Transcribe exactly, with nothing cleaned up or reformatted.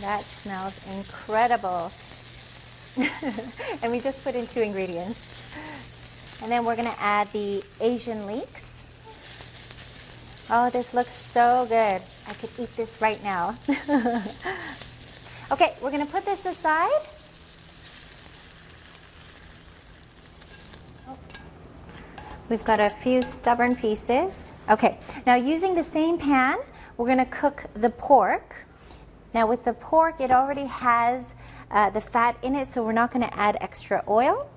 That smells incredible. And we just put in two ingredients. And then we're going to add the Asian leeks. Oh, this looks so good. I could eat this right now. Okay, we're going to put this aside. We've got a few stubborn pieces. Okay, now using the same pan, we're going to cook the pork. Now with the pork, it already has uh, the fat in it, so we're not going to add extra oil.